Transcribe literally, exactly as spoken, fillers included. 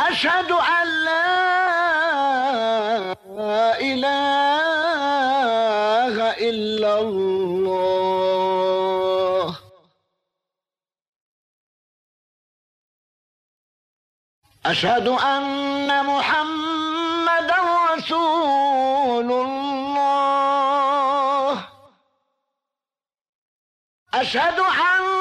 أشهد أن لا إله إلا الله. أشهد أن محمدا رسول الله. أشهد أن